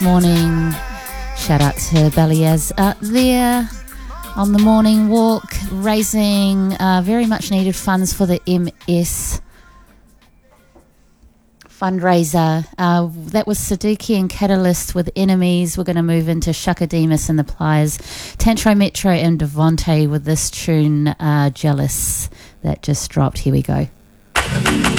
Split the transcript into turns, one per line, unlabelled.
Morning. Shout out to Baliaz out there on the morning walk, raising very much needed funds for the MS fundraiser. That was Saduki and Catalyst with Enemies. We're going to move into Shakademus and the Pliers, Tantro Metro and Devonte with this tune, Jealous, that just dropped. Here we go.